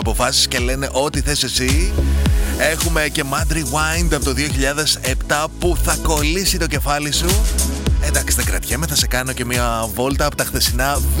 αποφάσεις και λένε ό,τι θες εσύ. Έχουμε και Mad Rewind από το 2007 που θα κολλήσει το κεφάλι σου. Εντάξει, δεν κρατιέμαι, θα σε κάνω και μια βόλτα από τα χθεσινά